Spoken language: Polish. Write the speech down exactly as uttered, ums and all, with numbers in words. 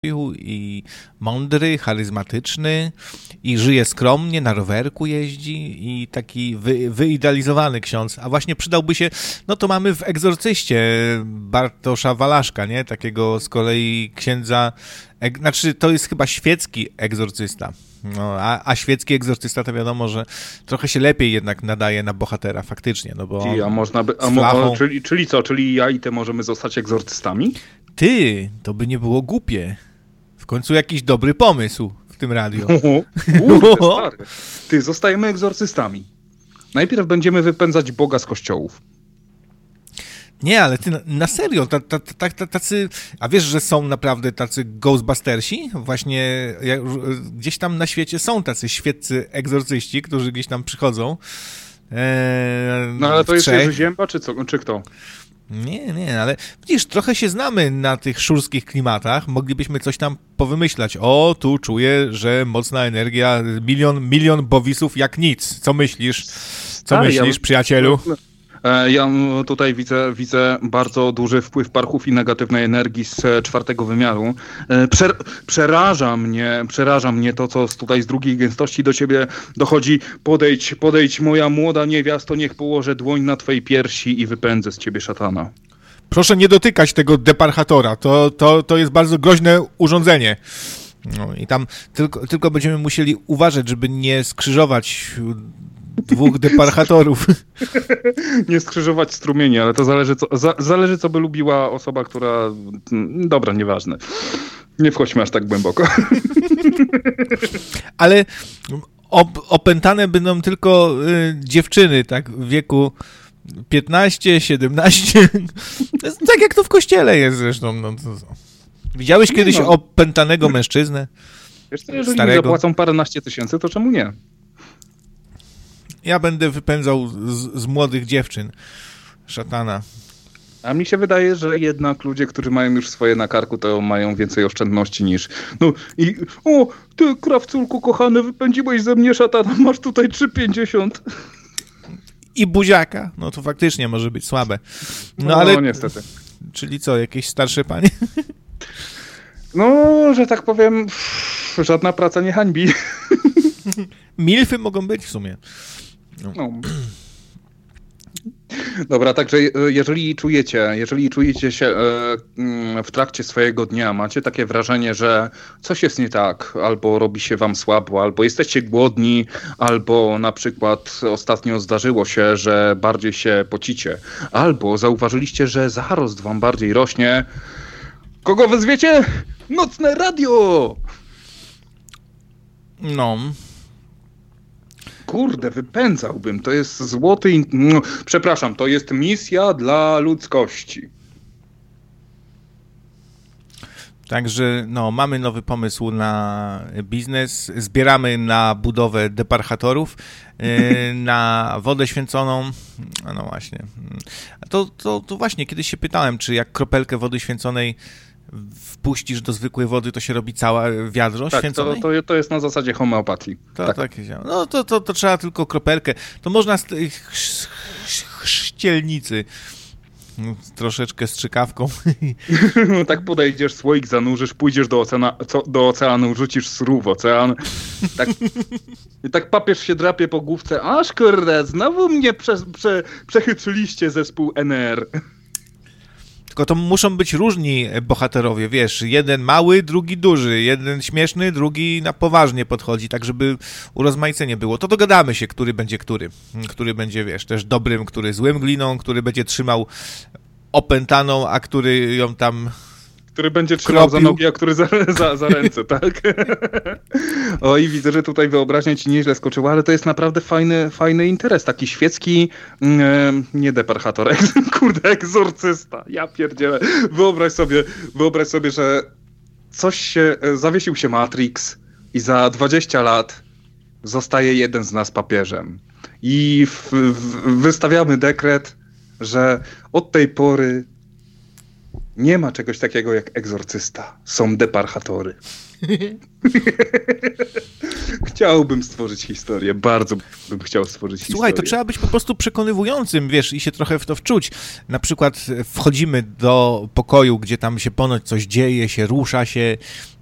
i mądry, charyzmatyczny i żyje skromnie, na rowerku jeździ i taki wy, wyidealizowany ksiądz, a właśnie przydałby się, no to mamy w Egzorcyście Bartosza Walaszka, nie? Takiego z kolei księdza, eg, znaczy to jest chyba świecki egzorcysta, no, a, a świecki egzorcysta to wiadomo, że trochę się lepiej jednak nadaje na bohatera faktycznie, no bo I, a można by, a mo, czyli, czyli co, czyli ja i ty możemy zostać egzorcystami? Ty, to by nie było głupie. W końcu jakiś dobry pomysł w tym radiu. Kurde, stary. Ty, zostajemy egzorcystami. Najpierw będziemy wypędzać Boga z kościołów. Nie, ale ty na, na serio, ta, ta, ta, ta, tacy, a wiesz, że są naprawdę tacy Ghostbustersi? Właśnie jak, gdzieś tam na świecie są tacy świeccy egzorcyści, którzy gdzieś tam przychodzą. Eee, no ale to jest Jerzy Zięba, czy co? Czy kto? Nie, nie, ale widzisz, trochę się znamy na tych szurskich klimatach, moglibyśmy coś tam powymyślać. O, tu czuję, że mocna energia, milion, milion bowisów jak nic. Co myślisz? Co Stary, myślisz, ja... przyjacielu? Ja tutaj widzę, widzę bardzo duży wpływ parchów i negatywnej energii z czwartego wymiaru. Przer, przeraża mnie, przeraża mnie to, co tutaj z drugiej gęstości do ciebie dochodzi. Podejdź, podejdź, moja młoda niewiasto, niech położę dłoń na twojej piersi i wypędzę z ciebie szatana. Proszę nie dotykać tego deparchatora, to, to, to jest bardzo groźne urządzenie. No i tam tylko, tylko będziemy musieli uważać, żeby nie skrzyżować dwóch deparchatorów. Nie skrzyżować strumieni, ale to zależy co, za, zależy, co by lubiła osoba, która... Dobra, nieważne. Nie wchodźmy aż tak głęboko. Ale op, opętane będą tylko y, dziewczyny, tak, w wieku piętnaście, siedemnaście. Tak jak to w kościele jest zresztą. No, to, to. Widziałeś kiedyś no. opętanego mężczyznę? Wiesz co, jeżeli mi zapłacą paręnaście tysięcy, to czemu nie? Ja będę wypędzał z, z młodych dziewczyn szatana. A mi się wydaje, że jednak ludzie, którzy mają już swoje na karku, to mają więcej oszczędności niż... No i... O, ty krawculku kochany, wypędziłeś ze mnie szatana, masz tutaj trzy pięćdziesiąt. I buziaka. No to faktycznie może być słabe. No, no ale... niestety. Czyli co, jakieś starsze panie? No, że tak powiem, żadna praca nie hańbi. Milfy mogą być w sumie. No. No. Dobra, także jeżeli czujecie, jeżeli czujecie się w trakcie swojego dnia, macie takie wrażenie, że coś jest nie tak, albo robi się wam słabo, albo jesteście głodni, albo na przykład ostatnio zdarzyło się, że bardziej się pocicie, albo zauważyliście, że zarost wam bardziej rośnie, kogo wezwiecie? Nocne radio! No... Kurde, wypędzałbym. To jest złoty... In... No, przepraszam, to jest misja dla ludzkości. Także no, mamy nowy pomysł na biznes. Zbieramy na budowę deparchatorów, yy, na wodę święconą. No właśnie. To, to, to właśnie, kiedyś się pytałem, czy jak kropelkę wody święconej wpuścisz do zwykłej wody, to się robi cała wiadro tak, święconej? To, to, to jest na zasadzie homeopatii. To, tak. tak, no to, to, to trzeba tylko kropelkę. To można z tej chrzcielnicy troszeczkę strzykawką. Tak podejdziesz, słoik zanurzysz, pójdziesz do, oceana, co, do oceanu, rzucisz srów w ocean. Tak, i tak papież się drapie po główce. Aż kurde, znowu mnie prze, prze, przechytrzyliście zespół N R. Tylko to muszą być różni bohaterowie, wiesz, jeden mały, drugi duży, jeden śmieszny, drugi na poważnie podchodzi, tak żeby urozmaicenie było. To dogadamy się, który będzie który. Który będzie, wiesz, też dobrym, który złym gliną, który będzie trzymał opętaną, a który ją tam... Który będzie trzymał kropił za nogi, a który za, za, za ręce, tak? Oj, widzę, że tutaj wyobraźnia ci nieźle skoczyła, ale to jest naprawdę fajny, fajny interes, taki świecki, e, nie deparchator, kurde, egzorcysta, ja pierdzielę. Wyobraź sobie, wyobraź sobie, że coś się, zawiesił się Matrix i za dwadzieścia lat zostaje jeden z nas papieżem. I w, w, wystawiamy dekret, że od tej pory nie ma czegoś takiego jak egzorcysta. Są deparchatory. Chciałbym stworzyć historię, bardzo bym chciał stworzyć historię. Słuchaj, to trzeba być po prostu przekonywującym, wiesz, i się trochę w to wczuć. Na przykład wchodzimy do pokoju, gdzie tam się ponoć coś dzieje, się rusza się